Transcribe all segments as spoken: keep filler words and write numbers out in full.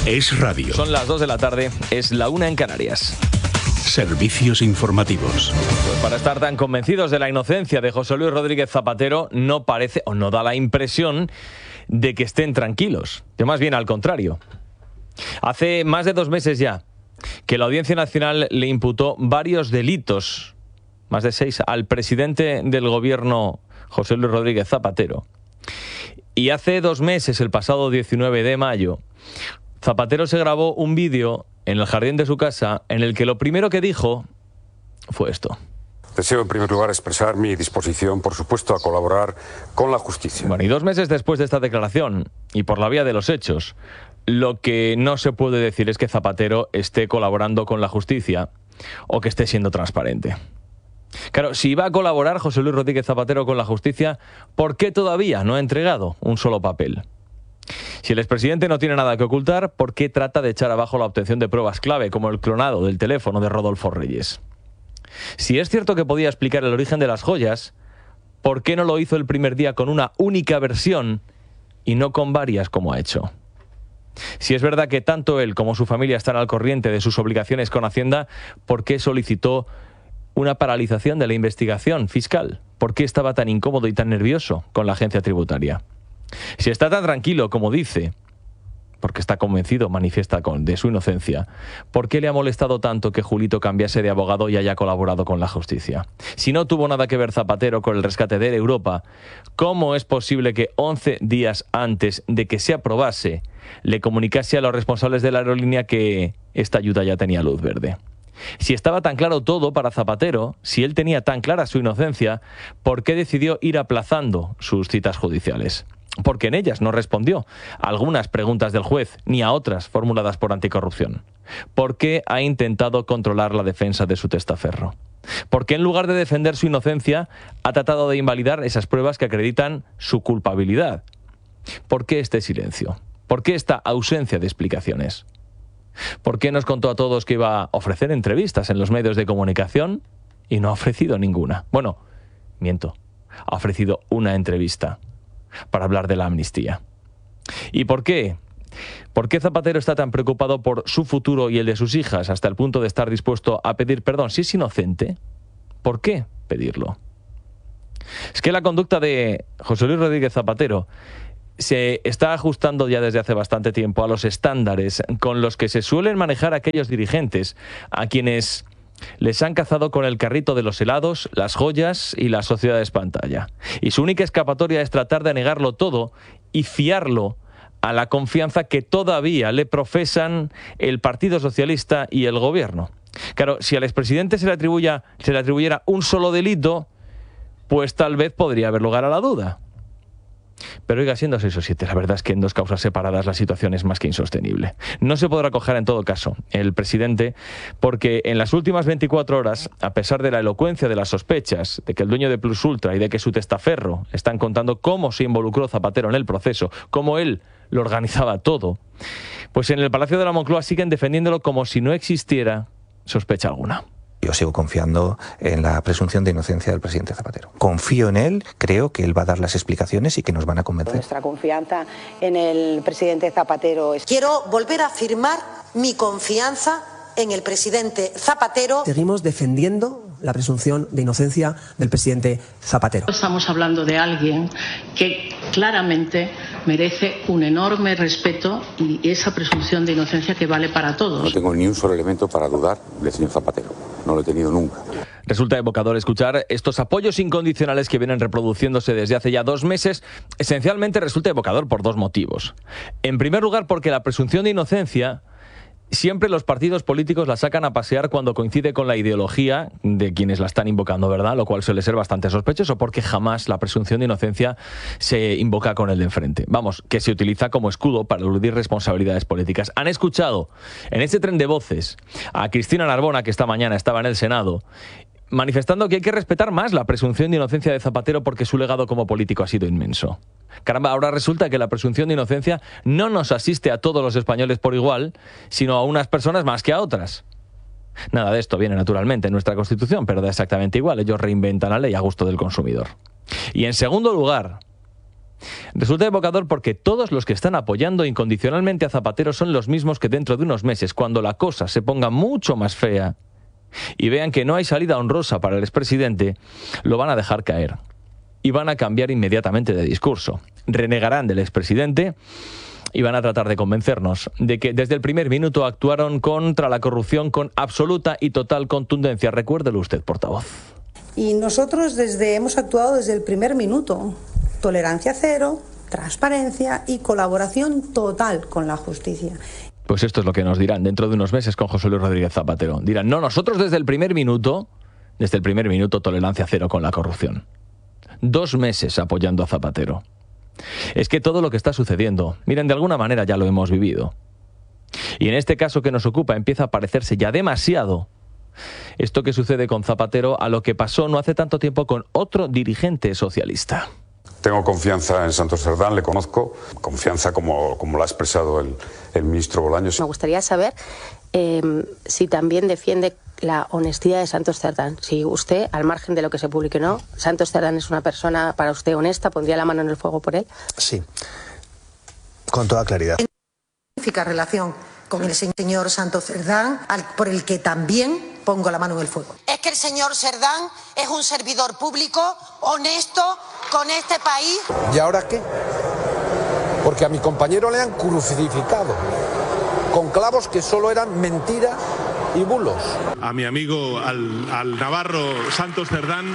Es radio. Son las dos de la tarde, es la una en Canarias. Servicios informativos. Pues para estar tan convencidos de la inocencia de José Luis Rodríguez Zapatero, no parece o no da la impresión de que estén tranquilos, que más bien al contrario. Hace más de dos meses ya que la Audiencia Nacional le imputó varios delitos, más de seis, al presidente del gobierno, José Luis Rodríguez Zapatero. Y hace dos meses, el pasado diecinueve de mayo, Zapatero se grabó un vídeo en el jardín de su casa en el que lo primero que dijo fue esto. Deseo en primer lugar expresar mi disposición, por supuesto, a colaborar con la justicia. Bueno, y dos meses después de esta declaración, y por la vía de los hechos, lo que no se puede decir es que Zapatero esté colaborando con la justicia o que esté siendo transparente. Claro, si va a colaborar José Luis Rodríguez Zapatero con la justicia, ¿por qué todavía no ha entregado un solo papel? Si el expresidente no tiene nada que ocultar, ¿por qué trata de echar abajo la obtención de pruebas clave, como el clonado del teléfono de Rodolfo Reyes? Si es cierto que podía explicar el origen de las joyas, ¿por qué no lo hizo el primer día con una única versión y no con varias como ha hecho? Si es verdad que tanto él como su familia están al corriente de sus obligaciones con Hacienda, ¿por qué solicitó una paralización de la investigación fiscal? ¿Por qué estaba tan incómodo y tan nervioso con la agencia tributaria? Si está tan tranquilo como dice, porque está convencido, manifiesta con, de su inocencia, ¿por qué le ha molestado tanto que Julito cambiase de abogado y haya colaborado con la justicia? Si no tuvo nada que ver Zapatero con el rescate de Europa, ¿cómo es posible que once días antes de que se aprobase le comunicase a los responsables de la aerolínea que esta ayuda ya tenía luz verde? Si estaba tan claro todo para Zapatero, si él tenía tan clara su inocencia, ¿por qué decidió ir aplazando sus citas judiciales? Porque en ellas no respondió a algunas preguntas del juez ni a otras formuladas por Anticorrupción. ¿Por qué ha intentado controlar la defensa de su testaferro? ¿Por qué en lugar de defender su inocencia ha tratado de invalidar esas pruebas que acreditan su culpabilidad? ¿Por qué este silencio? ¿Por qué esta ausencia de explicaciones? ¿Por qué nos contó a todos que iba a ofrecer entrevistas en los medios de comunicación y no ha ofrecido ninguna? Bueno, miento, ha ofrecido una entrevista para hablar de la amnistía. ¿Y por qué? ¿Por qué Zapatero está tan preocupado por su futuro y el de sus hijas hasta el punto de estar dispuesto a pedir perdón? Si es inocente, ¿por qué pedirlo? Es que la conducta de José Luis Rodríguez Zapatero se está ajustando ya desde hace bastante tiempo a los estándares con los que se suelen manejar aquellos dirigentes a quienes les han cazado con el carrito de los helados, las joyas y las sociedades pantalla. Y su única escapatoria es tratar de negarlo todo y fiarlo a la confianza que todavía le profesan el Partido Socialista y el Gobierno. Claro, si al expresidente se le atribuya, se le atribuyera un solo delito, pues tal vez podría haber lugar a la duda. Pero oiga, siendo seis o siete, la verdad es que en dos causas separadas la situación es más que insostenible. No se podrá coger en todo caso el presidente porque en las últimas veinticuatro horas, a pesar de la elocuencia de las sospechas de que el dueño de Plus Ultra y de que su testaferro están contando cómo se involucró Zapatero en el proceso, cómo él lo organizaba todo, pues en el Palacio de la Moncloa siguen defendiéndolo como si no existiera sospecha alguna. Yo sigo confiando en la presunción de inocencia del presidente Zapatero. Confío en él, creo que él va a dar las explicaciones y que nos van a convencer. Nuestra confianza en el presidente Zapatero es... Quiero volver a afirmar mi confianza en el presidente Zapatero. Seguimos defendiendo la presunción de inocencia del presidente Zapatero. Estamos hablando de alguien que claramente merece un enorme respeto y esa presunción de inocencia que vale para todos. No tengo ni un solo elemento para dudar del señor Zapatero. No lo he tenido nunca. Resulta evocador escuchar estos apoyos incondicionales que vienen reproduciéndose desde hace ya dos meses. Esencialmente resulta evocador por dos motivos. En primer lugar, porque la presunción de inocencia siempre los partidos políticos la sacan a pasear cuando coincide con la ideología de quienes la están invocando, ¿verdad? Lo cual suele ser bastante sospechoso porque jamás la presunción de inocencia se invoca con el de enfrente. Vamos, que se utiliza como escudo para eludir responsabilidades políticas. Han escuchado en este tren de voces a Cristina Narbona, que esta mañana estaba en el Senado, manifestando que hay que respetar más la presunción de inocencia de Zapatero porque su legado como político ha sido inmenso. Caramba, ahora resulta que la presunción de inocencia no nos asiste a todos los españoles por igual, sino a unas personas más que a otras. Nada de esto viene naturalmente en nuestra Constitución, pero da exactamente igual. Ellos reinventan la ley a gusto del consumidor. Y en segundo lugar, Resulta evocador porque todos los que están apoyando incondicionalmente a Zapatero son los mismos que dentro de unos meses, cuando la cosa se ponga mucho más fea y vean que no hay salida honrosa para el expresidente, lo van a dejar caer y van a cambiar inmediatamente de discurso. Renegarán del expresidente y van a tratar de convencernos de que desde el primer minuto actuaron contra la corrupción con absoluta y total contundencia. Recuérdelo usted, portavoz. Y nosotros desde hemos actuado desde el primer minuto. Tolerancia cero, transparencia y colaboración total con la justicia. Pues esto es lo que nos dirán dentro de unos meses con José Luis Rodríguez Zapatero. Dirán, no, nosotros desde el primer minuto, desde el primer minuto, tolerancia cero con la corrupción. Dos meses apoyando a Zapatero. Es que todo lo que está sucediendo, miren, de alguna manera ya lo hemos vivido. Y en este caso que nos ocupa empieza a parecerse ya demasiado esto que sucede con Zapatero a lo que pasó no hace tanto tiempo con otro dirigente socialista. Tengo confianza en Santos Cerdán, le conozco, confianza como, como la ha expresado el, el ministro Bolaños. Me gustaría saber eh, si también defiende la honestidad de Santos Cerdán. Si usted, al margen de lo que se publique o no, Santos Cerdán es una persona para usted honesta, ¿pondría la mano en el fuego por él? Sí, con toda claridad. Significa relación con el señor Santos Cerdán, al, por el que también pongo la mano en el fuego. Es que el señor Cerdán es un servidor público, honesto, con este país. ¿Y ahora qué? Porque a mi compañero le han crucificado con clavos que solo eran mentira y bulos. A mi amigo, al, al navarro Santos Cerdán.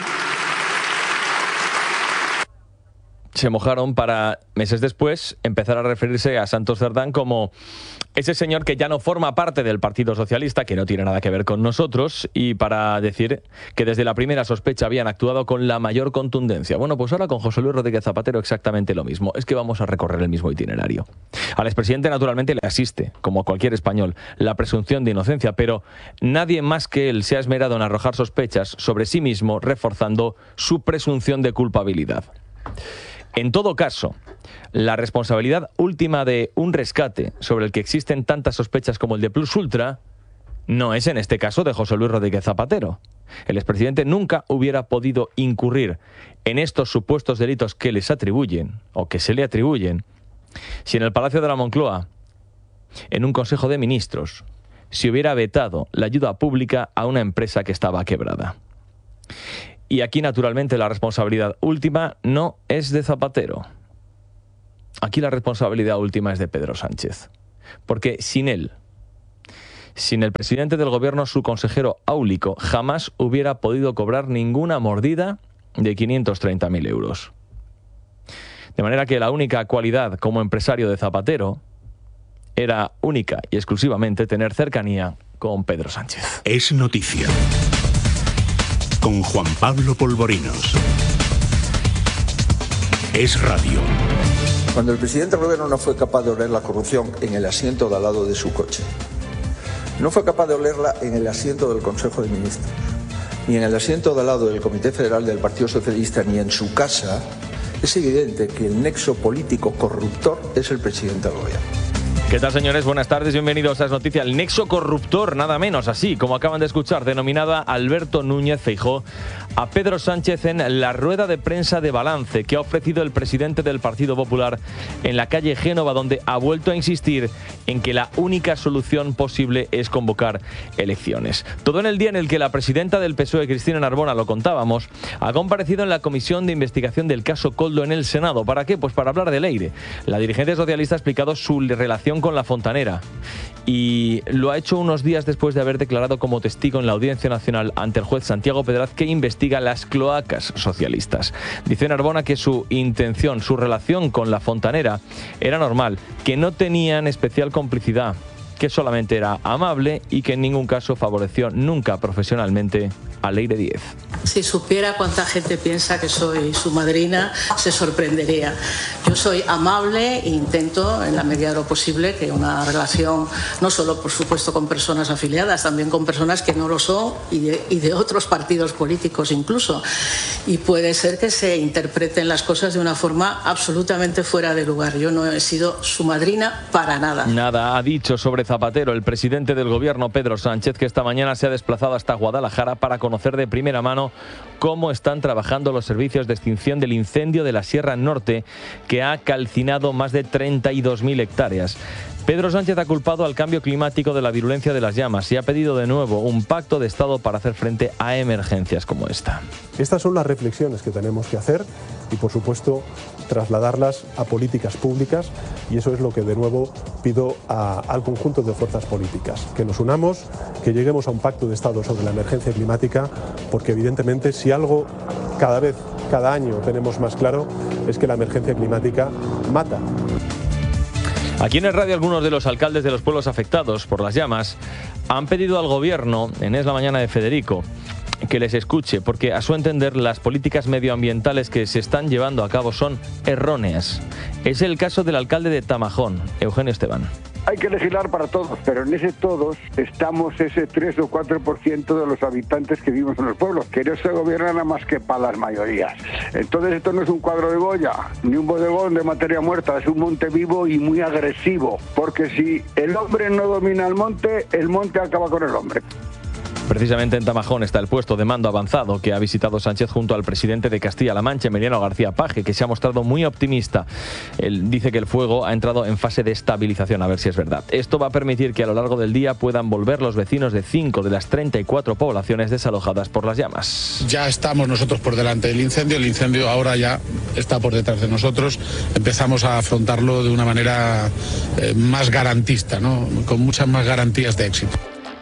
Se mojaron para, meses después, empezar a referirse a Santos Cerdán como ese señor que ya no forma parte del Partido Socialista, que no tiene nada que ver con nosotros, y para decir que desde la primera sospecha habían actuado con la mayor contundencia. Bueno, pues ahora con José Luis Rodríguez Zapatero exactamente lo mismo. Es que vamos a recorrer el mismo itinerario. Al expresidente naturalmente le asiste, como a cualquier español, la presunción de inocencia, pero nadie más que él se ha esmerado en arrojar sospechas sobre sí mismo, reforzando su presunción de culpabilidad. En todo caso, la responsabilidad última de un rescate sobre el que existen tantas sospechas como el de Plus Ultra no es en este caso de José Luis Rodríguez Zapatero. El expresidente nunca hubiera podido incurrir en estos supuestos delitos que les atribuyen o que se le atribuyen si en el Palacio de la Moncloa, en un Consejo de Ministros, se hubiera vetado la ayuda pública a una empresa que estaba quebrada. Y aquí, naturalmente, la responsabilidad última no es de Zapatero. Aquí la responsabilidad última es de Pedro Sánchez. Porque sin él, sin el presidente del gobierno, su consejero áulico, jamás hubiera podido cobrar ninguna mordida de quinientos treinta mil euros. De manera que la única cualidad como empresario de Zapatero era única y exclusivamente tener cercanía con Pedro Sánchez. Es noticia. Con Juan Pablo Polvorinos. Es radio. Cuando el presidente del gobierno no fue capaz de oler la corrupción en el asiento de al lado de su coche, no fue capaz de olerla en el asiento del Consejo de Ministros, ni en el asiento de al lado del Comité Federal del Partido Socialista, ni en su casa, es evidente que el nexo político corruptor es el presidente del gobierno. ¿Qué tal, señores? Buenas tardes, bienvenidos a Es Noticia. El nexo corruptor, nada menos, así como acaban de escuchar, denominada Alberto Núñez Feijóo a Pedro Sánchez en la rueda de prensa de balance que ha ofrecido el presidente del Partido Popular en la calle Génova, donde ha vuelto a insistir en que la única solución posible es convocar elecciones. Todo en el día en el que la presidenta del P S O E, Cristina Narbona, lo contábamos, ha comparecido en la comisión de investigación del caso Koldo en el Senado. ¿Para qué? Pues para hablar del Eire. La dirigente socialista ha explicado su relación con la Fontanera y lo ha hecho unos días después de haber declarado como testigo en la Audiencia Nacional ante el juez Santiago Pedraz, que investiga las cloacas socialistas. Dice Narbona que su intención, su relación con la Fontanera era normal, que no tenían especial complicidad, que solamente era amable y que en ningún caso favoreció nunca profesionalmente a Leire Díez. Si supiera cuánta gente piensa que soy su madrina, se sorprendería. Yo soy amable e intento, en la medida de lo posible, que una relación, no solo por supuesto con personas afiliadas, también con personas que no lo son y de, y de otros partidos políticos incluso. Y puede ser que se interpreten las cosas de una forma absolutamente fuera de lugar. Yo no he sido su madrina para nada. Nada ha dicho sobre Zapatero el presidente del gobierno, Pedro Sánchez, que esta mañana se ha desplazado hasta Guadalajara para conocer de primera mano gobierno cómo están trabajando los servicios de extinción del incendio de la Sierra Norte, que ha calcinado más de treinta y dos mil hectáreas. Pedro Sánchez ha culpado al cambio climático de la virulencia de las llamas y ha pedido de nuevo un pacto de Estado para hacer frente a emergencias como esta. Estas son las reflexiones que tenemos que hacer y, por supuesto, trasladarlas a políticas públicas, y eso es lo que de nuevo pido a, al conjunto de fuerzas políticas, que nos unamos, que lleguemos a un pacto de Estado sobre la emergencia climática, porque evidentemente si algo cada vez, cada año tenemos más claro es que la emergencia climática mata. Aquí en el radio algunos de los alcaldes de los pueblos afectados por las llamas han pedido al gobierno, en Es la Mañana de Federico, que les escuche, porque a su entender las políticas medioambientales que se están llevando a cabo son erróneas. Es el caso del alcalde de Tamajón, Eugenio Esteban. Hay que legislar para todos, pero en ese todos estamos ese tres o cuatro por ciento de los habitantes que vivimos en los pueblos, que no se gobierna nada más que para las mayorías. Entonces esto no es un cuadro de Goya, ni un bodegón de materia muerta, es un monte vivo y muy agresivo, porque si el hombre no domina el monte, el monte acaba con el hombre. Precisamente en Tamajón está el puesto de mando avanzado que ha visitado Sánchez junto al presidente de Castilla-La Mancha, Emiliano García Paje, que se ha mostrado muy optimista. Él dice que el fuego ha entrado en fase de estabilización, a ver si es verdad. Esto va a permitir que a lo largo del día puedan volver los vecinos de cinco de las treinta y cuatro poblaciones desalojadas por las llamas. Ya estamos nosotros por delante del incendio, el incendio ahora ya está por detrás de nosotros. Empezamos a afrontarlo de una manera eh, más garantista, ¿no? Con muchas más garantías de éxito.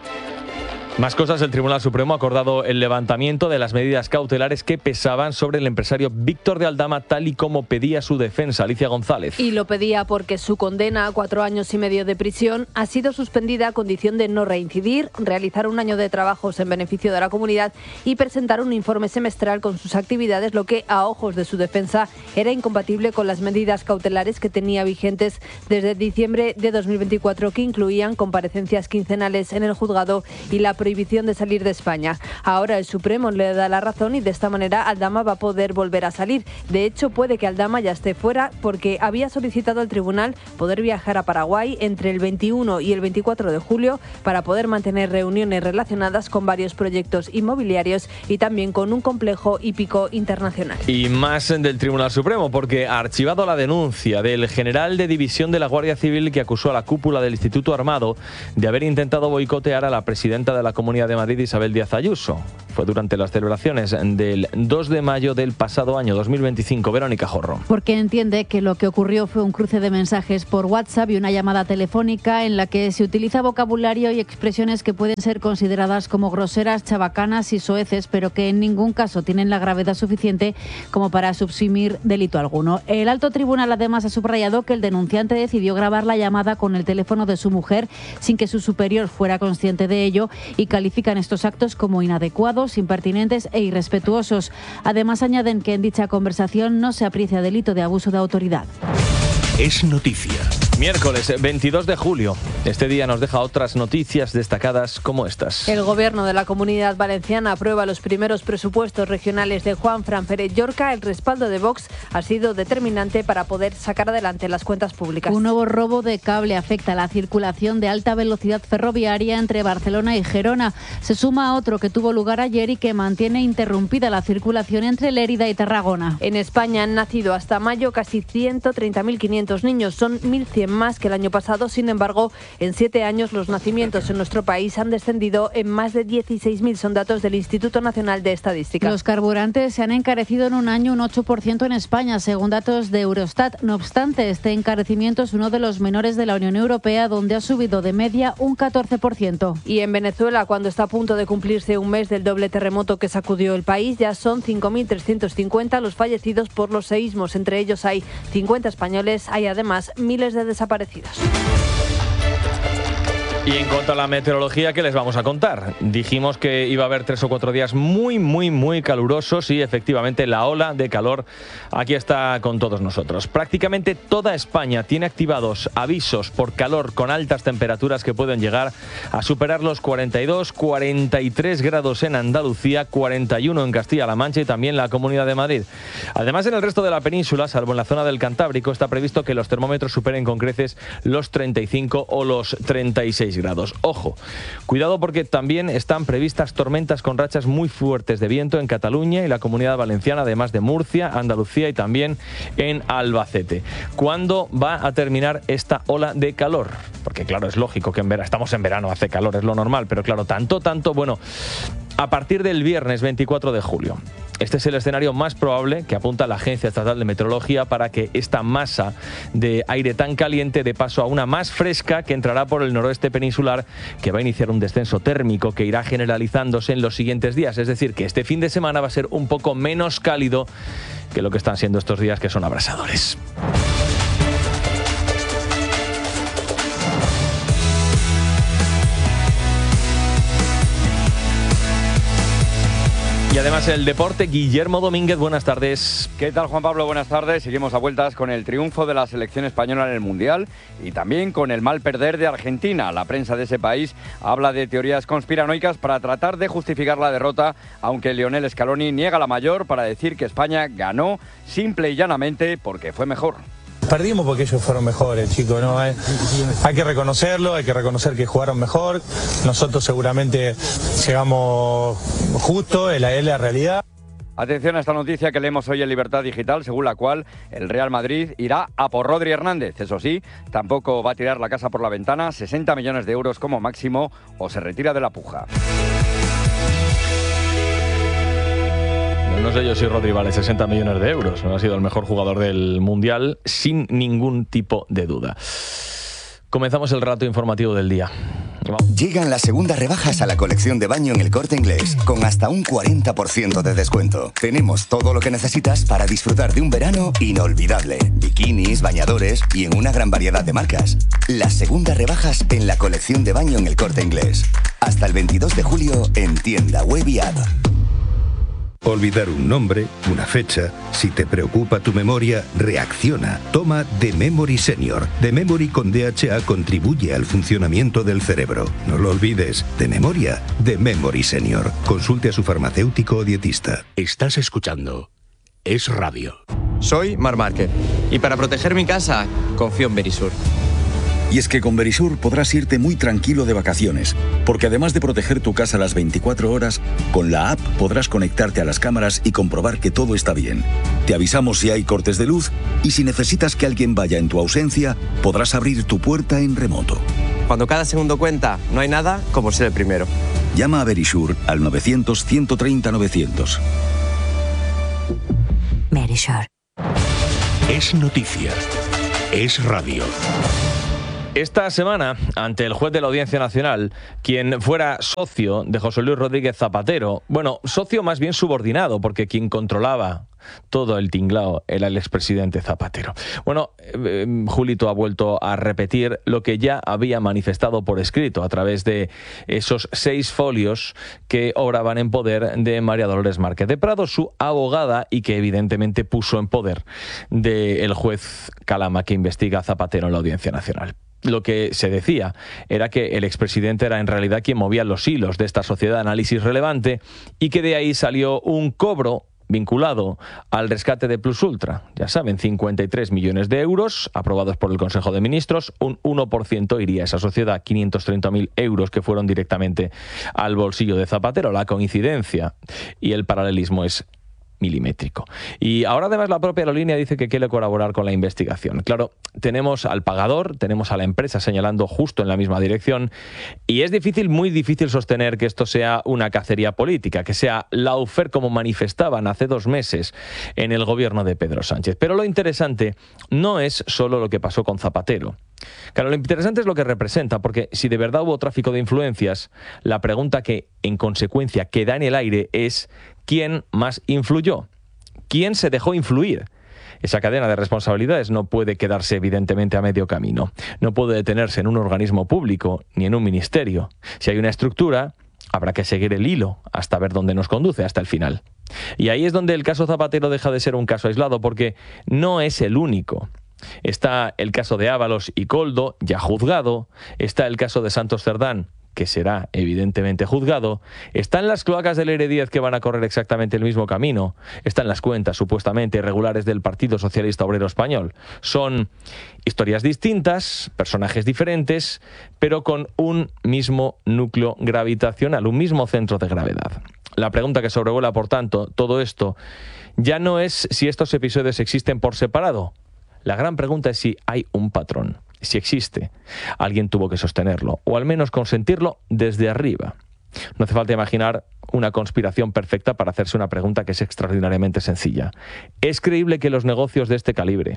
Más cosas, el Tribunal Supremo ha acordado el levantamiento de las medidas cautelares que pesaban sobre el empresario Víctor de Aldama, tal y como pedía su defensa, Alicia González. Y lo pedía porque su condena a cuatro años y medio de prisión ha sido suspendida a condición de no reincidir, realizar un año de trabajos en beneficio de la comunidad y presentar un informe semestral con sus actividades, lo que a ojos de su defensa era incompatible con las medidas cautelares que tenía vigentes desde diciembre de dos mil veinticuatro, que incluían comparecencias quincenales en el juzgado y la prohibición de salir de España. Ahora el Supremo le da la razón y de esta manera Aldama va a poder volver a salir. De hecho, puede que Aldama ya esté fuera porque había solicitado al tribunal poder viajar a Paraguay entre el veintiuno y el veinticuatro de julio para poder mantener reuniones relacionadas con varios proyectos inmobiliarios y también con un complejo hípico internacional. Y más del Tribunal Supremo, porque ha archivado la denuncia del general de división de la Guardia Civil que acusó a la cúpula del Instituto Armado de haber intentado boicotear a la presidenta de la Comunidad de Madrid, Isabel Díaz Ayuso. Fue durante las celebraciones del dos de mayo del pasado año dos mil veinticinco. Verónica Jorro. Porque entiende que lo que ocurrió fue un cruce de mensajes por WhatsApp y una llamada telefónica en la que se utiliza vocabulario y expresiones que pueden ser consideradas como groseras, chabacanas y soeces, pero que en ningún caso tienen la gravedad suficiente como para subsumir delito alguno. El alto tribunal además ha subrayado que el denunciante decidió grabar la llamada con el teléfono de su mujer sin que su superior fuera consciente de ello y califican estos actos como inadecuados, impertinentes e irrespetuosos. Además, añaden que en dicha conversación no se aprecia delito de abuso de autoridad. Es noticia. Miércoles veintidós de julio. Este día nos deja otras noticias destacadas como estas. El Gobierno de la Comunidad Valenciana aprueba los primeros presupuestos regionales de Juanfran Pérez Llorca. El respaldo de Vox ha sido determinante para poder sacar adelante las cuentas públicas. Un nuevo robo de cable afecta la circulación de alta velocidad ferroviaria entre Barcelona y Gerona. Se suma a otro que tuvo lugar ayer y que mantiene interrumpida la circulación entre Lérida y Tarragona. En España han nacido hasta mayo casi ciento treinta mil quinientos niños. Son mil cien más que el año pasado. Sin embargo, en siete años los nacimientos en nuestro país han descendido en más de dieciséis mil. Son datos del Instituto Nacional de Estadística. Los carburantes se han encarecido en un año un ocho por ciento en España, según datos de Eurostat. No obstante, este encarecimiento es uno de los menores de la Unión Europea, donde ha subido de media un catorce por ciento. Y en Venezuela, cuando está a punto de cumplirse un mes del doble terremoto que sacudió el país, ya son cinco mil trescientos cincuenta los fallecidos por los seísmos. Entre ellos hay cincuenta españoles, hay además miles de desaparecidos. Y en cuanto a la meteorología, ¿qué les vamos a contar? Dijimos que iba a haber tres o cuatro días muy, muy, muy calurosos y efectivamente la ola de calor aquí está con todos nosotros. Prácticamente toda España tiene activados avisos por calor con altas temperaturas que pueden llegar a superar los cuarenta y dos, cuarenta y tres grados en Andalucía, cuarenta y uno en Castilla-La Mancha y también la Comunidad de Madrid. Además, en el resto de la península, salvo en la zona del Cantábrico, está previsto que los termómetros superen con creces los treinta y cinco o los treinta y seis seis grados. Ojo, cuidado porque también están previstas tormentas con rachas muy fuertes de viento en Cataluña y la Comunidad Valenciana, además de Murcia, Andalucía y también en Albacete. ¿Cuándo va a terminar esta ola de calor? Porque claro, es lógico que en verano, estamos en verano, hace calor, es lo normal, pero claro, tanto, tanto, bueno, a partir del viernes veinticuatro de julio. Este es el escenario más probable que apunta la Agencia Estatal de Meteorología para que esta masa de aire tan caliente dé paso a una más fresca que entrará por el noroeste peninsular, que va a iniciar un descenso térmico que irá generalizándose en los siguientes días. Es decir, que este fin de semana va a ser un poco menos cálido que lo que están siendo estos días, que son abrasadores. Y además el deporte, Guillermo Domínguez, buenas tardes. ¿Qué tal, Juan Pablo? Buenas tardes. Seguimos a vueltas con el triunfo de la selección española en el Mundial y también con el mal perder de Argentina. La prensa de ese país habla de teorías conspiranoicas para tratar de justificar la derrota, aunque Lionel Scaloni niega la mayor para decir que España ganó simple y llanamente porque fue mejor. Perdimos porque ellos fueron mejores, chicos, ¿no? Hay, hay que reconocerlo, hay que reconocer que jugaron mejor. Nosotros seguramente llegamos justo, es la, es la realidad. Atención a esta noticia que leemos hoy en Libertad Digital, según la cual el Real Madrid irá a por Rodri Hernández. Eso sí, tampoco va a tirar la casa por la ventana, sesenta millones de euros como máximo, o se retira de la puja. No sé yo si Rodri vale sesenta millones de euros. Ha sido el mejor jugador del Mundial, sin ningún tipo de duda. Comenzamos el relato informativo del día. Llegan las segundas rebajas a la colección de baño en El Corte Inglés, con hasta un cuarenta por ciento de descuento. Tenemos todo lo que necesitas para disfrutar de un verano inolvidable. Bikinis, bañadores y en una gran variedad de marcas. Las segundas rebajas en la colección de baño en El Corte Inglés. Hasta el veintidós de julio en tienda web y app. Olvidar un nombre, una fecha. Si te preocupa tu memoria, reacciona. Toma The Memory Senior. The Memory con D H A contribuye al funcionamiento del cerebro. No lo olvides. De memoria, The Memory Senior. Consulte a su farmacéutico o dietista. Estás escuchando Es Radio. Soy Mar Márquez y para proteger mi casa confío en Verisur. Y es que con Verisur podrás irte muy tranquilo de vacaciones, porque además de proteger tu casa las veinticuatro horas, con la app podrás conectarte a las cámaras y comprobar que todo está bien. Te avisamos si hay cortes de luz y si necesitas que alguien vaya en tu ausencia, podrás abrir tu puerta en remoto. Cuando cada segundo cuenta, no hay nada como ser el primero. Llama a Verisur al novecientos, ciento treinta, novecientos. Verisur. Es noticia. Es radio. Esta semana, ante el juez de la Audiencia Nacional, quien fuera socio de José Luis Rodríguez Zapatero, bueno, socio más bien subordinado, porque quien controlaba todo el tinglao era el expresidente Zapatero. Bueno, eh, Julito ha vuelto a repetir lo que ya había manifestado por escrito a través de esos seis folios que obraban en poder de María Dolores Márquez de Prado, su abogada, y que evidentemente puso en poder del juez Calama que investiga a Zapatero en la Audiencia Nacional. Lo que se decía era que el expresidente era en realidad quien movía los hilos de esta sociedad de análisis relevante y que de ahí salió un cobro vinculado al rescate de Plus Ultra. Ya saben, cincuenta y tres millones de euros aprobados por el Consejo de Ministros, un uno por ciento iría a esa sociedad, quinientos treinta mil euros que fueron directamente al bolsillo de Zapatero. La coincidencia y el paralelismo es milimétrico. Y ahora además la propia aerolínea dice que quiere colaborar con la investigación. Claro, tenemos al pagador, tenemos a la empresa señalando justo en la misma dirección y es difícil, muy difícil sostener que esto sea una cacería política, que sea lawfare como manifestaban hace dos meses en el gobierno de Pedro Sánchez. Pero lo interesante no es solo lo que pasó con Zapatero. Claro, lo interesante es lo que representa, porque si de verdad hubo tráfico de influencias, la pregunta que en consecuencia queda en el aire es ¿quién más influyó? ¿Quién se dejó influir? Esa cadena de responsabilidades no puede quedarse evidentemente a medio camino. No puede detenerse en un organismo público ni en un ministerio. Si hay una estructura, habrá que seguir el hilo hasta ver dónde nos conduce, hasta el final. Y ahí es donde el caso Zapatero deja de ser un caso aislado, porque no es el único. Está el caso de Ábalos y Koldo, ya juzgado. Está el caso de Santos Cerdán, que será evidentemente juzgado, está en las cloacas del Erediez que van a correr exactamente el mismo camino, está en las cuentas supuestamente irregulares del Partido Socialista Obrero Español. Son historias distintas, personajes diferentes, pero con un mismo núcleo gravitacional, un mismo centro de gravedad. La pregunta que sobrevuela, por tanto, todo esto ya no es si estos episodios existen por separado. La gran pregunta es si hay un patrón. Si existe, alguien tuvo que sostenerlo, o al menos consentirlo desde arriba. No hace falta imaginar una conspiración perfecta para hacerse una pregunta que es extraordinariamente sencilla. ¿Es creíble que los negocios de este calibre,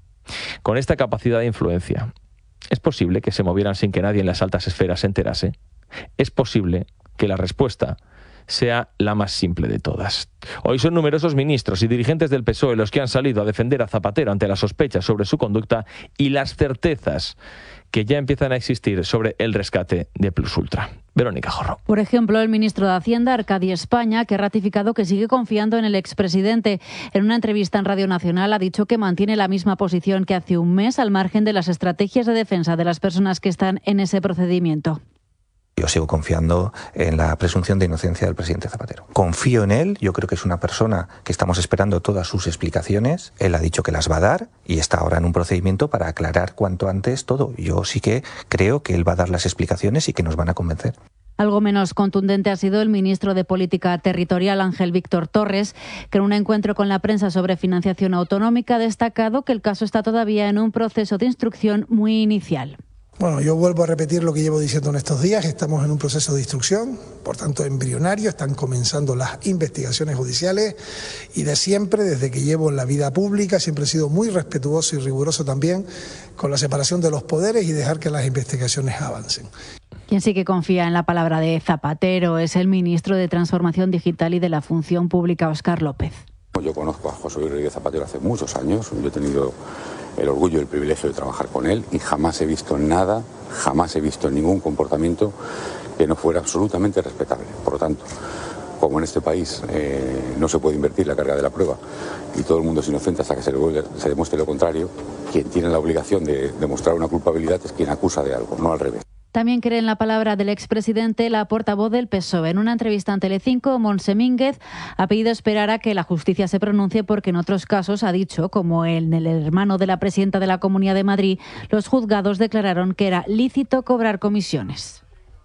con esta capacidad de influencia, es posible que se movieran sin que nadie en las altas esferas se enterase? Es posible que la respuesta sea la más simple de todas. Hoy son numerosos ministros y dirigentes del P S O E los que han salido a defender a Zapatero ante las sospechas sobre su conducta y las certezas que ya empiezan a existir sobre el rescate de Plus Ultra. Verónica Jorro. Por ejemplo, el ministro de Hacienda, Arcadi España, que ha ratificado que sigue confiando en el expresidente. En una entrevista en Radio Nacional ha dicho que mantiene la misma posición que hace un mes al margen de las estrategias de defensa de las personas que están en ese procedimiento. Yo sigo confiando en la presunción de inocencia del presidente Zapatero. Confío en él, yo creo que es una persona que estamos esperando todas sus explicaciones. Él ha dicho que las va a dar y está ahora en un procedimiento para aclarar cuanto antes todo. Yo sí que creo que él va a dar las explicaciones y que nos van a convencer. Algo menos contundente ha sido el ministro de Política Territorial, Ángel Víctor Torres, que en un encuentro con la prensa sobre financiación autonómica ha destacado que el caso está todavía en un proceso de instrucción muy inicial. Bueno, yo vuelvo a repetir lo que llevo diciendo en estos días. Estamos en un proceso de instrucción, por tanto embrionario, están comenzando las investigaciones judiciales y de siempre, desde que llevo en la vida pública, siempre he sido muy respetuoso y riguroso también con la separación de los poderes y dejar que las investigaciones avancen. Quien sí que confía en la palabra de Zapatero es el ministro de Transformación Digital y de la Función Pública, Óscar López. Yo conozco a José Luis Rodríguez Zapatero hace muchos años, yo he tenido el orgullo y el privilegio de trabajar con él y jamás he visto nada, jamás he visto ningún comportamiento que no fuera absolutamente respetable. Por lo tanto, como en este país eh, no se puede invertir la carga de la prueba y todo el mundo es inocente hasta que se, le, se demuestre lo contrario, quien tiene la obligación de demostrar una culpabilidad es quien acusa de algo, no al revés. También cree en la palabra del expresidente la portavoz del P S O E. En una entrevista en Telecinco, Montse Mínguez ha pedido esperar a que la justicia se pronuncie porque en otros casos, ha dicho, como en el hermano de la presidenta de la Comunidad de Madrid, los juzgados declararon que era lícito cobrar comisiones.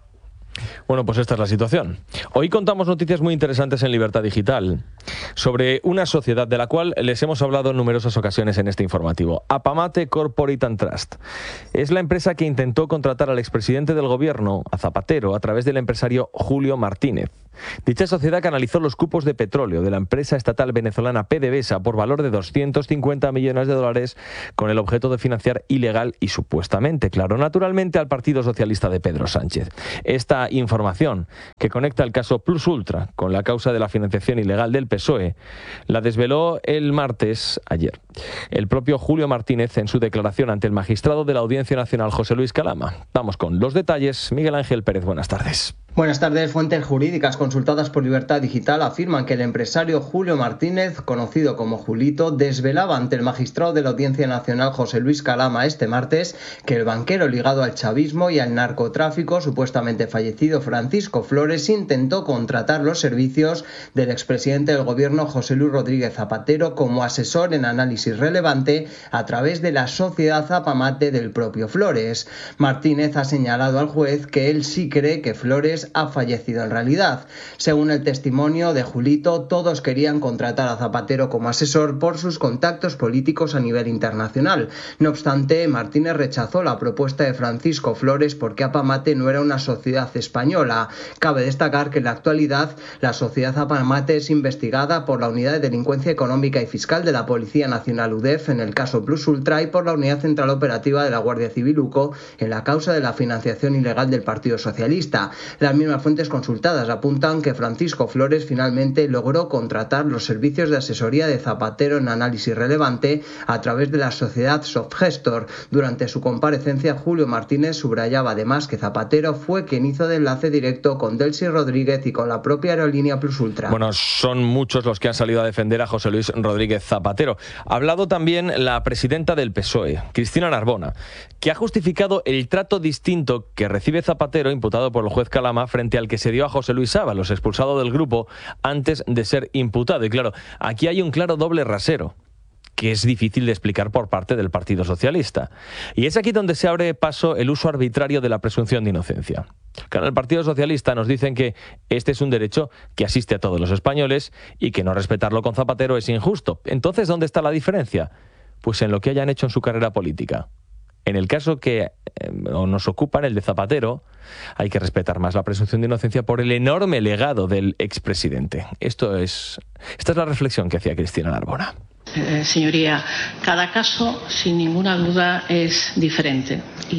Bueno, pues esta es la situación. Hoy contamos noticias muy interesantes en Libertad Digital sobre una sociedad de la cual les hemos hablado en numerosas ocasiones en este informativo. Apamate Corporate and Trust. Es la empresa que intentó contratar al expresidente del gobierno, a Zapatero, a través del empresario Julio Martínez. Dicha sociedad canalizó los cupos de petróleo de la empresa estatal venezolana PDVSA por valor de doscientos cincuenta millones de dólares con el objeto de financiar ilegal y supuestamente, claro, naturalmente al Partido Socialista de Pedro Sánchez. Esta información, que conecta el caso Plus Ultra con la causa de la financiación ilegal del P S O E, la desveló el martes, ayer, el propio Julio Martínez en su declaración ante el magistrado de la Audiencia Nacional, José Luis Calama. Vamos con los detalles. Miguel Ángel Pérez, buenas tardes. Buenas tardes. Fuentes jurídicas consultadas por Libertad Digital afirman que el empresario Julio Martínez, conocido como Julito, desvelaba ante el magistrado de la Audiencia Nacional José Luis Calama este martes que el banquero ligado al chavismo y al narcotráfico, supuestamente fallecido Francisco Flores, intentó contratar los servicios del expresidente del gobierno José Luis Rodríguez Zapatero como asesor en análisis relevante a través de la sociedad Apamate del propio Flores. Martínez ha señalado al juez que él sí cree que Flores ha fallecido en realidad. Según el testimonio de Julito, todos querían contratar a Zapatero como asesor por sus contactos políticos a nivel internacional. No obstante, Martínez rechazó la propuesta de Francisco Flores porque Apamate no era una sociedad española. Cabe destacar que en la actualidad la sociedad Apamate es investigada por la Unidad de Delincuencia Económica y Fiscal de la Policía Nacional U D E F en el caso Plus Ultra y por la Unidad Central Operativa de la Guardia Civil U C O en la causa de la financiación ilegal del Partido Socialista. La Las mismas fuentes consultadas apuntan que Francisco Flores finalmente logró contratar los servicios de asesoría de Zapatero en análisis relevante a través de la sociedad Softgestor. Durante su comparecencia, Julio Martínez subrayaba además que Zapatero fue quien hizo de enlace directo con Delcy Rodríguez y con la propia aerolínea Plus Ultra. Bueno, son muchos los que han salido a defender a José Luis Rodríguez Zapatero. Ha hablado también la presidenta del P S O E, Cristina Narbona, que ha justificado el trato distinto que recibe Zapatero, imputado por el juez Calama, frente al que se dio a José Luis Ábalos, expulsado del grupo antes de ser imputado. Y claro, aquí hay un claro doble rasero, que es difícil de explicar por parte del Partido Socialista. Y es aquí donde se abre paso el uso arbitrario de la presunción de inocencia. Claro, en el Partido Socialista nos dicen que este es un derecho que asiste a todos los españoles y que no respetarlo con Zapatero es injusto. Entonces, ¿dónde está la diferencia? Pues en lo que hayan hecho en su carrera política. En el caso que eh, nos ocupa, en el de Zapatero, hay que respetar más la presunción de inocencia por el enorme legado del expresidente. Esto es, esta es la reflexión que hacía Cristina Narbona. Eh, señoría, cada caso, sin ninguna duda, es diferente.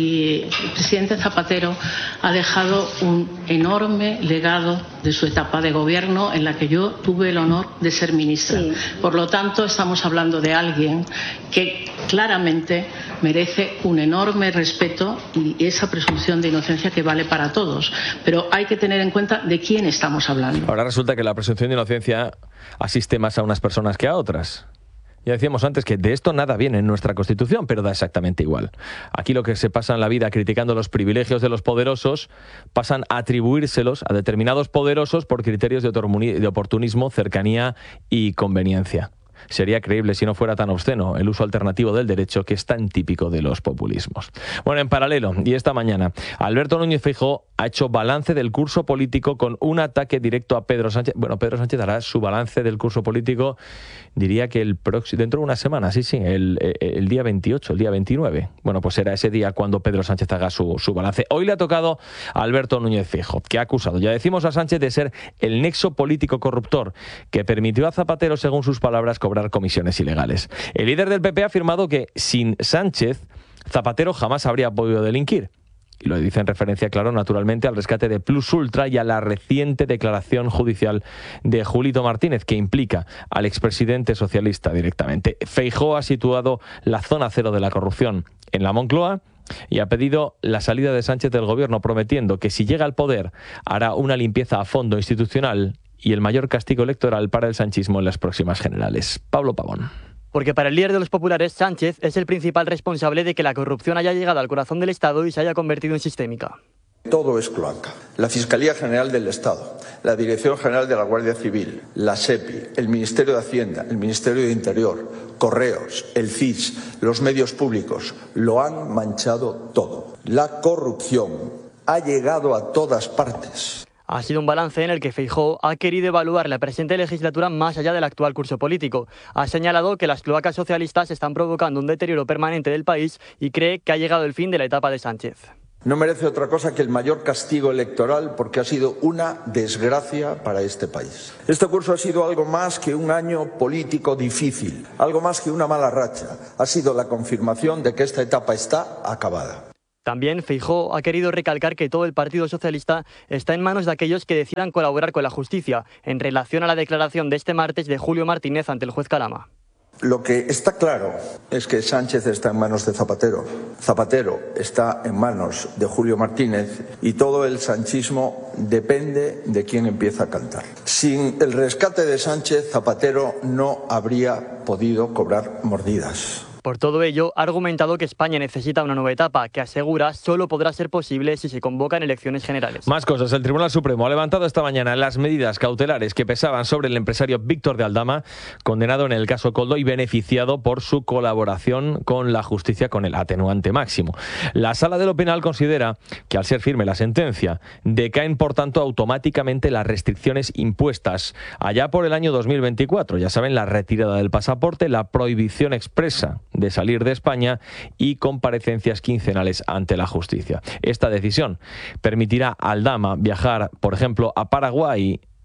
Y el presidente Zapatero ha dejado un enorme legado de su etapa de gobierno, en la que yo tuve el honor de ser ministra. Sí. Por lo tanto, estamos hablando de alguien que claramente merece un enorme respeto y esa presunción de inocencia que vale para todos. Pero hay que tener en cuenta de quién estamos hablando. Ahora resulta que la presunción de inocencia asiste más a unas personas que a otras. Ya decíamos antes que de esto nada viene en nuestra Constitución, pero da exactamente igual. Aquí lo que se pasa en la vida criticando los privilegios de los poderosos, pasan a atribuírselos a determinados poderosos por criterios de oportunismo, cercanía y conveniencia. Sería creíble si no fuera tan obsceno el uso alternativo del derecho, que es tan típico de los populismos. Bueno, en paralelo, y esta mañana, Alberto Núñez Feijóo ha hecho balance del curso político con un ataque directo a Pedro Sánchez. Bueno, Pedro Sánchez hará su balance del curso político, diría que el próximo, dentro de una semana, sí, sí, el, el día veintiocho, el día veintinueve. Bueno, pues será ese día cuando Pedro Sánchez haga su, su balance. Hoy le ha tocado a Alberto Núñez Feijóo, que ha acusado, ya decimos, a Sánchez de ser el nexo político corruptor que permitió a Zapatero, según sus palabras, cobrar comisiones ilegales. El líder del P P ha afirmado que sin Sánchez, Zapatero jamás habría podido delinquir. Y lo dice en referencia, claro, naturalmente, al rescate de Plus Ultra y a la reciente declaración judicial de Julito Martínez, que implica al expresidente socialista directamente. Feijóo ha situado la zona cero de la corrupción en la Moncloa y ha pedido la salida de Sánchez del gobierno, prometiendo que si llega al poder hará una limpieza a fondo institucional y el mayor castigo electoral para el sanchismo en las próximas generales. Pablo Pavón. Porque para el líder de los populares, Sánchez es el principal responsable de que la corrupción haya llegado al corazón del Estado y se haya convertido en sistémica. Todo es cloaca. La Fiscalía General del Estado, la Dirección General de la Guardia Civil, la SEPI, el Ministerio de Hacienda, el Ministerio de Interior, Correos, el C I S, los medios públicos, lo han manchado todo. La corrupción ha llegado a todas partes. Ha sido un balance en el que Feijóo ha querido evaluar la presente legislatura más allá del actual curso político. Ha señalado que las cloacas socialistas están provocando un deterioro permanente del país y cree que ha llegado el fin de la etapa de Sánchez. No merece otra cosa que el mayor castigo electoral porque ha sido una desgracia para este país. Este curso ha sido algo más que un año político difícil, algo más que una mala racha. Ha sido la confirmación de que esta etapa está acabada. También Feijóo ha querido recalcar que todo el Partido Socialista está en manos de aquellos que decidan colaborar con la justicia, en relación a la declaración de este martes de Julio Martínez ante el juez Calama. Lo que está claro es que Sánchez está en manos de Zapatero, Zapatero está en manos de Julio Martínez y todo el sanchismo depende de quién empieza a cantar. Sin el rescate de Sánchez, Zapatero no habría podido cobrar mordidas. Por todo ello, ha argumentado que España necesita una nueva etapa, que asegura solo podrá ser posible si se convocan elecciones generales. Más cosas. El Tribunal Supremo ha levantado esta mañana las medidas cautelares que pesaban sobre el empresario Víctor de Aldama, condenado en el caso Koldo y beneficiado por su colaboración con la justicia con el atenuante máximo. La Sala de lo Penal considera que, al ser firme la sentencia, decaen por tanto automáticamente las restricciones impuestas allá por el año dos mil veinticuatro. Ya saben, la retirada del pasaporte, la prohibición expresa de salir de España y comparecencias quincenales ante la justicia. Esta decisión permitirá a Aldama viajar, por ejemplo, a Paraguay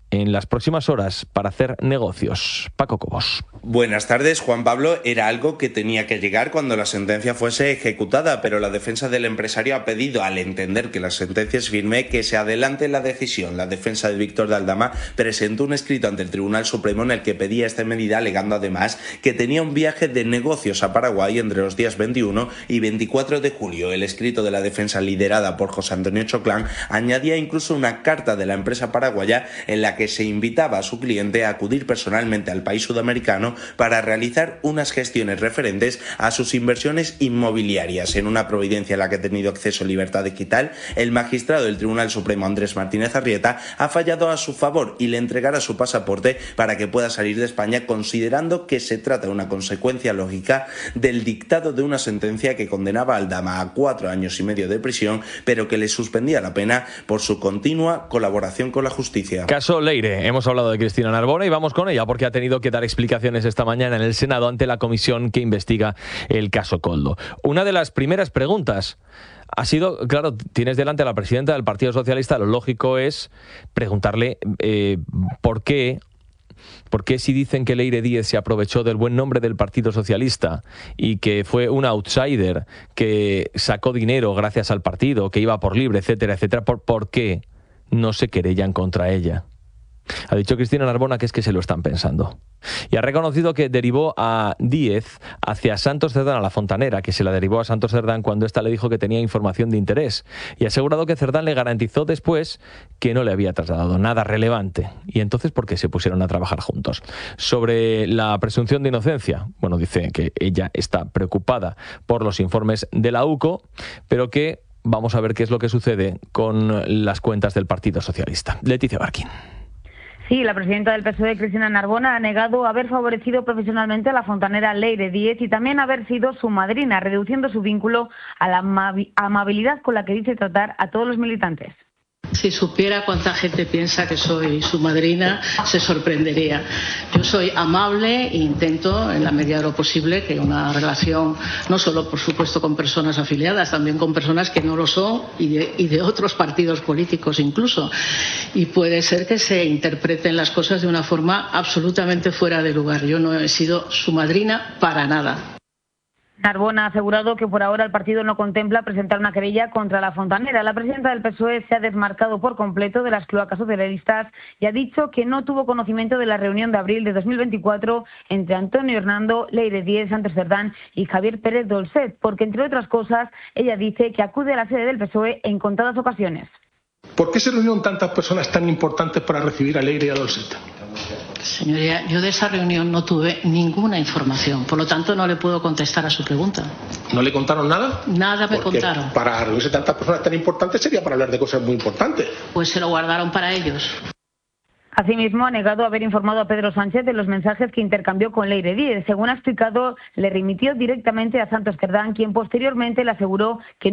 en las próximas horas para hacer negocios. Paco Cobos. Buenas tardes. Juan Pablo, era algo que tenía que llegar cuando la sentencia fuese ejecutada, pero la defensa del empresario ha pedido, al entender que la sentencia es firme, que se adelante la decisión. La defensa de Víctor de Aldama presentó un escrito ante el Tribunal Supremo en el que pedía esta medida, alegando además que tenía un viaje de negocios a Paraguay entre los días veintiuno y veinticuatro de julio. El escrito de la defensa, liderada por José Antonio Choclán, añadía incluso una carta de la empresa paraguaya en la que se invitaba a su cliente a acudir personalmente al país sudamericano para realizar unas gestiones referentes a sus inversiones inmobiliarias. En una providencia a la que ha tenido acceso Libertad Digital, el magistrado del Tribunal Supremo, Andrés Martínez Arrieta, ha fallado a su favor y le entregará su pasaporte para que pueda salir de España, considerando que se trata de una consecuencia lógica del dictado de una sentencia que condenaba a Aldama a cuatro años y medio de prisión, pero que le suspendía la pena por su continua colaboración con la justicia. Caso Leire. Hemos hablado de Cristina Narbona y vamos con ella porque ha tenido que dar explicaciones esta mañana en el Senado ante la comisión que investiga el caso Koldo. Una de las primeras preguntas ha sido, claro, tienes delante a la presidenta del Partido Socialista, lo lógico es preguntarle eh, por qué ¿Por qué si dicen que Leire Díez se aprovechó del buen nombre del Partido Socialista y que fue un outsider, que sacó dinero gracias al partido, que iba por libre, etcétera, etcétera, ¿por, por qué no se querellan contra ella? Ha dicho Cristina Narbona que es que se lo están pensando. Y ha reconocido que derivó a Díez hacia Santos Cerdán, a la fontanera, que se la derivó a Santos Cerdán cuando ésta le dijo que tenía información de interés. Y ha asegurado que Cerdán le garantizó después que no le había trasladado nada relevante. Y entonces, ¿por qué se pusieron a trabajar juntos? Sobre la presunción de inocencia, bueno, dice que ella está preocupada por los informes de la U C O, pero que vamos a ver qué es lo que sucede con las cuentas del Partido Socialista. Leticia Barquín. Sí, la presidenta del P S O E, Cristina Narbona, ha negado haber favorecido profesionalmente a la fontanera Leire Díez y también haber sido su madrina, reduciendo su vínculo a la amabilidad con la que dice tratar a todos los militantes. Si supiera cuánta gente piensa que soy su madrina, se sorprendería. Yo soy amable e intento, en la medida de lo posible, que una relación, no solo, por supuesto, con personas afiliadas, también con personas que no lo son y de, y de otros partidos políticos incluso. Y puede ser que se interpreten las cosas de una forma absolutamente fuera de lugar. Yo no he sido su madrina para nada. Narbona ha asegurado que por ahora el partido no contempla presentar una querella contra la fontanera. La presidenta del P S O E se ha desmarcado por completo de las cloacas socialistas y ha dicho que no tuvo conocimiento de la reunión de abril de dos mil veinticuatro entre Antonio Hernando, Leire Díez, Santos Cerdán y Javier Pérez Dolcet, porque entre otras cosas ella dice que acude a la sede del P S O E en contadas ocasiones. ¿Por qué se reunieron tantas personas tan importantes para recibir a Leire y a Dolcet? Señoría, yo de esa reunión no tuve ninguna información, por lo tanto no le puedo contestar a su pregunta. ¿No le contaron nada? Nada me Porque contaron. Para reunirse tantas personas tan importantes sería para hablar de cosas muy importantes. Pues se lo guardaron para ellos. Asimismo, ha negado haber informado a Pedro Sánchez de los mensajes que intercambió con Leire Díez. Según ha explicado, le remitió directamente a Santos Cerdán, quien posteriormente le aseguró que